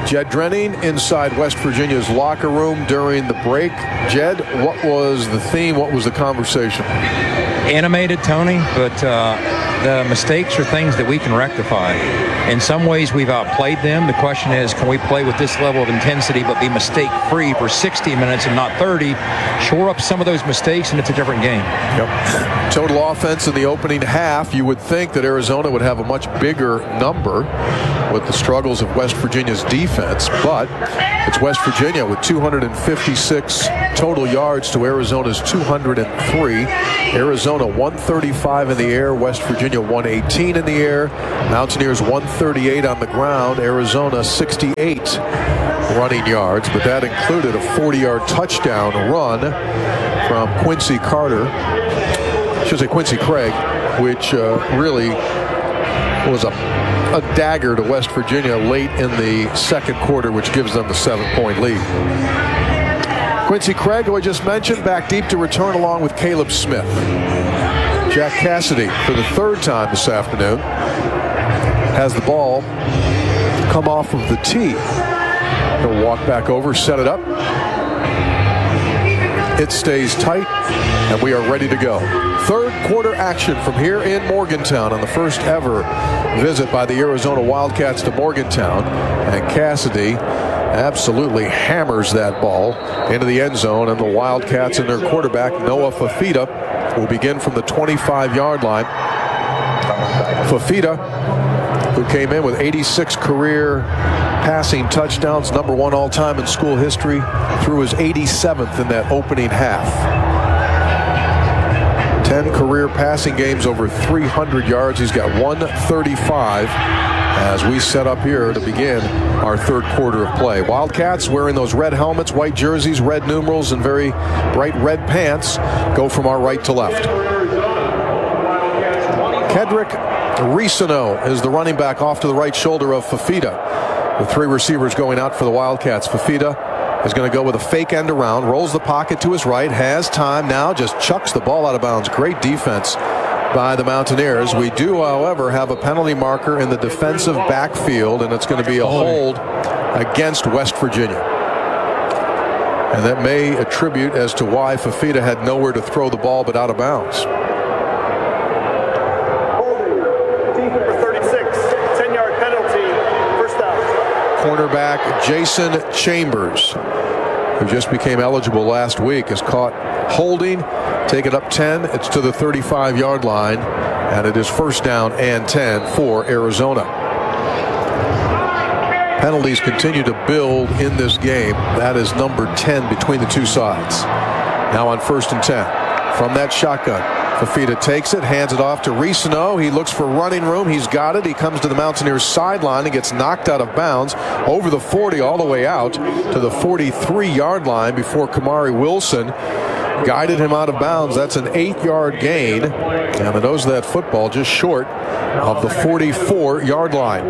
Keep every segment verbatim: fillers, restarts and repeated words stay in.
Jed Drenning inside West Virginia's locker room during the break. Jed, what was the theme? What was the conversation? Animated, Tony, but uh, the mistakes are things that we can rectify. In some ways, we've outplayed them. The question is, can we play with this level of intensity but be mistake-free for sixty minutes and not thirty? Shore up some of those mistakes, and it's a different game. Yep. Total offense in the opening half, you would think that Arizona would have a much bigger number with the struggles of West Virginia's defense, but it's West Virginia with two hundred fifty-six total yards to Arizona's two hundred three. Arizona one thirty-five in the air, West Virginia one eighteen in the air. Mountaineers one thirty-eight on the ground, Arizona sixty-eight running yards, but that included a forty-yard touchdown run from Quincy Carter, I should say Quincy Craig, which uh, really was a, a dagger to West Virginia late in the second quarter, which gives them the seven-point lead. Quincy Craig, who I just mentioned, back deep to return along with Caleb Smith. Jack Cassidy, for the third time this afternoon, has the ball come off of the tee. He'll walk back over, set it up. It stays tight, and we are ready to go. Third quarter action from here in Morgantown on the first ever visit by the Arizona Wildcats to Morgantown. And Cassidy absolutely hammers that ball into the end zone, and the Wildcats and their quarterback, Noah Fifita, will begin from the twenty-five-yard line. Fifita, who came in with eighty-six career passing touchdowns, number one all-time in school history, threw his eighty-seventh in that opening half. ten career passing games over three hundred yards. He's got one thirty-five as we set up here to begin our third quarter of play. Wildcats wearing those red helmets, white jerseys, red numerals, and very bright red pants go from our right to left. Kedrick Risano is the running back off to the right shoulder of Fifita. With three receivers going out for the Wildcats. Fifita is going to go with a fake end around, rolls the pocket to his right, has time now, just chucks the ball out of bounds. Great defense by the Mountaineers. We do, however, have a penalty marker in the defensive backfield, and it's going to be a hold against West Virginia. And that may attribute as to why Fifita had nowhere to throw the ball but out of bounds. Cornerback Jason Chambers, who just became eligible last week, is caught holding. Take it up ten. It's to the thirty-five-yard line, and it is first down and ten for Arizona. Penalties continue to build in this game. That is number ten between the two sides. Now on first and ten. From that shotgun, Fifita takes it, hands it off to Risano. He looks for running room. He's got it. He comes to the Mountaineers sideline and gets knocked out of bounds over the forty all the way out to the forty-three-yard line before Kamari Wilson guided him out of bounds. That's an eight-yard gain. And the nose of that football just short of the forty-four-yard line.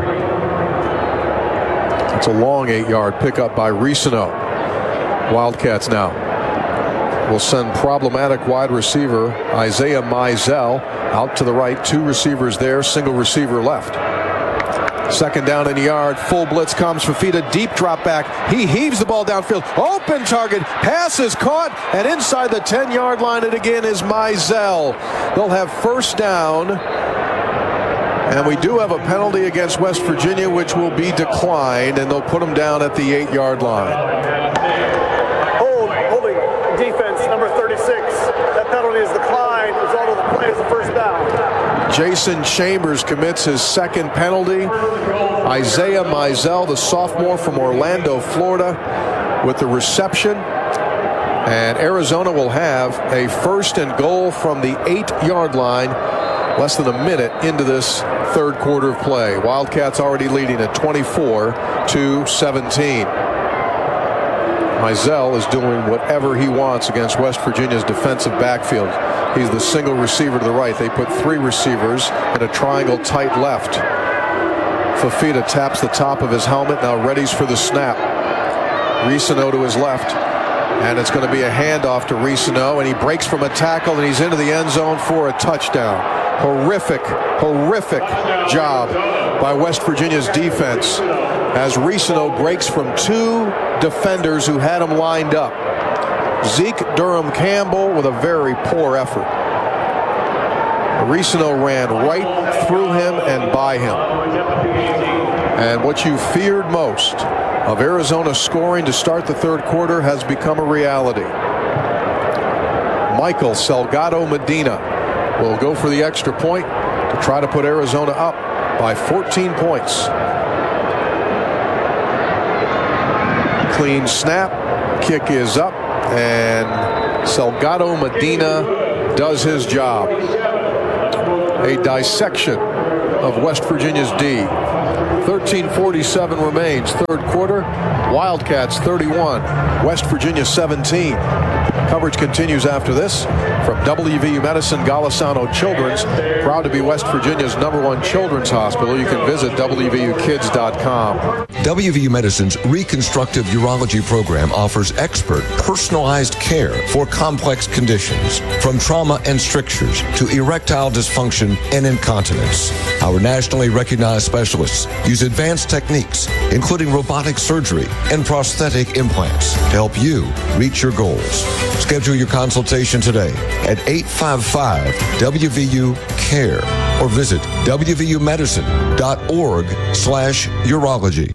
It's a long eight-yard pickup by Risano. Wildcats now will send problematic wide receiver Isaiah Mizell out to the right. Two receivers there, single receiver left. Second down in the yard, full blitz comes. Fifita, deep drop back. He heaves the ball downfield. Open target, pass is caught, and inside the ten-yard line it again is Mizell. They'll have first down, and we do have a penalty against West Virginia, which will be declined, and they'll put them down at the eight-yard line. Jason Chambers commits his second penalty. Isaiah Mizell, the sophomore from Orlando, Florida, with the reception. And Arizona will have a first and goal from the eight-yard line less than a minute into this third quarter of play. Wildcats already leading at twenty-four to seventeen. Mizell is doing whatever he wants against West Virginia's defensive backfield. He's the single receiver to the right. They put three receivers in a triangle tight left. Fifita taps the top of his helmet, now readies for the snap. Risano to his left, and it's going to be a handoff to Risano, and he breaks from a tackle, and he's into the end zone for a touchdown. Horrific, horrific job by West Virginia's defense as Riseno breaks from two defenders who had him lined up. Zeke Durham Campbell with a very poor effort. Riseno ran right through him and by him. And what you feared most of Arizona scoring to start the third quarter has become a reality. Michael Salgado Medina will go for the extra point to try to put Arizona up by fourteen points. Clean snap, kick is up, and Salgado Medina does his job. A dissection of West Virginia's D. thirteen forty-seven remains, third quarter. Wildcats thirty-one, West Virginia seventeen. Coverage continues after this from W V U Medicine Golisano Children's, proud to be West Virginia's number one children's hospital. You can visit W V U kids dot com. W V U Medicine's reconstructive urology program offers expert, personalized care for complex conditions, from trauma and strictures to erectile dysfunction and incontinence. Our nationally recognized specialists use advanced techniques, including robotic surgery and prosthetic implants, to help you reach your goals. Schedule your consultation today at eight five five W V U care or visit W V U medicine dot org slash urology.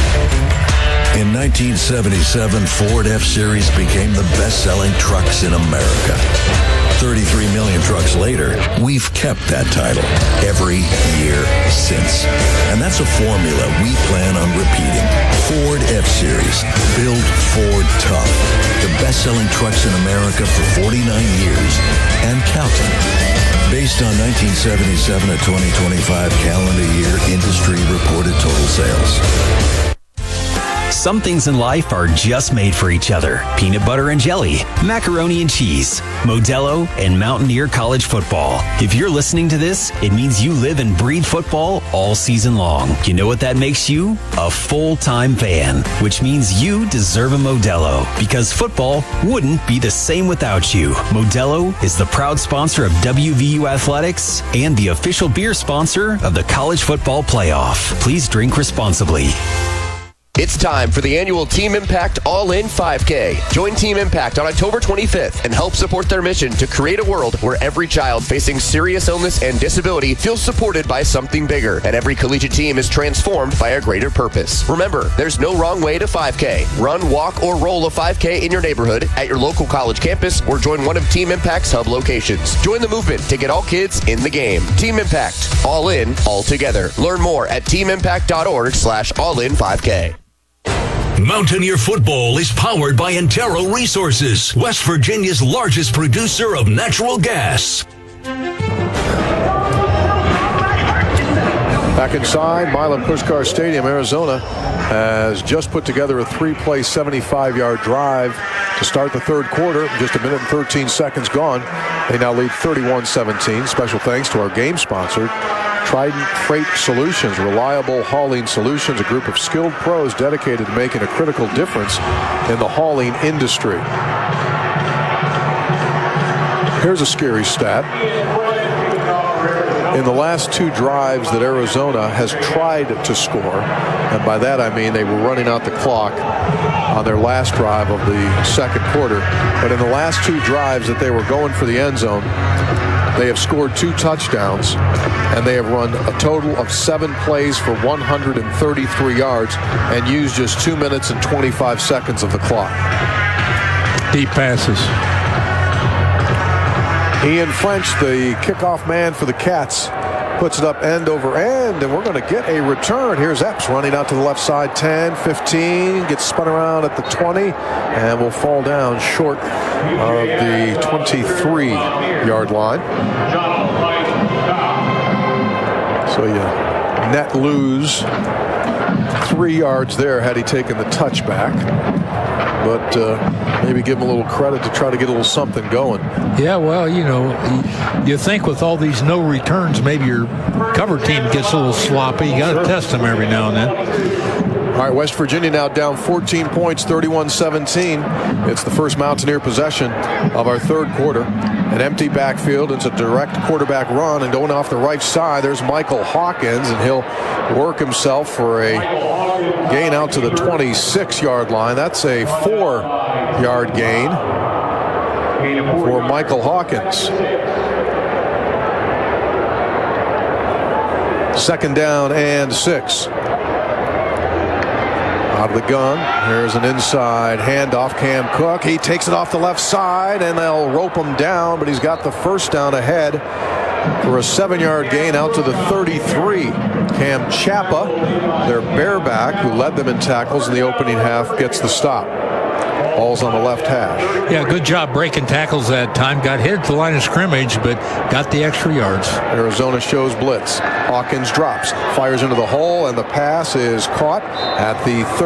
In nineteen seventy-seven, Ford F-Series became the best-selling trucks in America. thirty-three million trucks later, we've kept that title every year since. And that's a formula we plan on repeating. Ford F-Series, built Ford tough. The best-selling trucks in America for forty-nine years and counting. Based on nineteen seventy-seven to twenty twenty-five calendar year industry reported total sales. Some things in life are just made for each other. Peanut butter and jelly, macaroni and cheese, Modelo, and Mountaineer College football. If you're listening to this, it means you live and breathe football all season long. You know what that makes you? A full-time fan, which means you deserve a Modelo, because football wouldn't be the same without you. Modelo is the proud sponsor of W V U Athletics and the official beer sponsor of the College Football Playoff. Please drink responsibly. It's time for the annual Team Impact All-In five K. Join Team Impact on October twenty-fifth and help support their mission to create a world where every child facing serious illness and disability feels supported by something bigger, and every collegiate team is transformed by a greater purpose. Remember, there's no wrong way to five K. Run, walk, or roll a five K in your neighborhood, at your local college campus, or join one of Team Impact's hub locations. Join the movement to get all kids in the game. Team Impact. All in, all together. Learn more at team impact dot org slash all in five K. Mountaineer Football is powered by Antero Resources, West Virginia's largest producer of natural gas. Back inside Milan Puskar Stadium, Arizona has just put together a three-play seventy-five-yard drive to start the third quarter. Just a minute and thirteen seconds gone. They now lead thirty-one seventeen. Special thanks to our game sponsor, Trident Freight Solutions, reliable hauling solutions, a group of skilled pros dedicated to making a critical difference in the hauling industry. Here's a scary stat. In the last two drives that Arizona has tried to score, and by that I mean they were running out the clock on their last drive of the second quarter, but in the last two drives that they were going for the end zone, they have scored two touchdowns, and they have run a total of seven plays for one hundred thirty-three yards and used just two minutes and twenty-five seconds of the clock. Deep passes. Ian French, the kickoff man for the Cats, puts it up end over end, and we're going to get a return. Here's Epps running out to the left side, ten, fifteen, gets spun around at the twenty, and will fall down short of the twenty-three-yard line. So you net lose three yards there had he taken the touchback. but uh, maybe give him a little credit to try to get a little something going. Yeah, well, you know, you think with all these no returns, maybe your cover team gets a little sloppy. You got to test them every now and then. All right, West Virginia now down fourteen points, thirty-one seventeen. It's the first Mountaineer possession of our third quarter. An empty backfield. It's a direct quarterback run, and going off the right side, there's Michael Hawkins, and he'll work himself for a gain out to the twenty-six yard line. That's a four yard gain for Michael Hawkins. Second down and six. Out of the gun. Here's an inside handoff. Cam Cook. He takes it off the left side, and they'll rope him down, but he's got the first down ahead for a seven yard gain out to the thirty-three. Cam Chappa, their bareback, who led them in tackles in the opening half, gets the stop. Ball's on the left hash. Yeah, good job breaking tackles that time. Got hit at the line of scrimmage, but got the extra yards. Arizona shows blitz. Hawkins drops, fires into the hole, and the pass is caught at the